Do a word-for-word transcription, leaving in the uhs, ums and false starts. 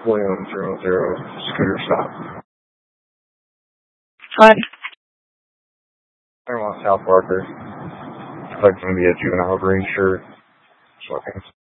William zero zero scooter stop. Hi. I want South Parker. It's like going to be a juvenile green shirt. Sweatpants.